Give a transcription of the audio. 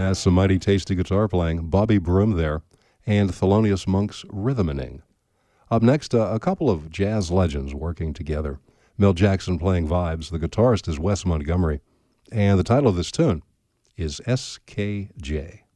some mighty tasty guitar playing. Bobby Broom there, and Thelonious Monk's Rhythming. Up next, a couple of jazz legends working together. Milt Jackson playing vibes. The guitarist is Wes Montgomery. And the title of this tune is SKJ.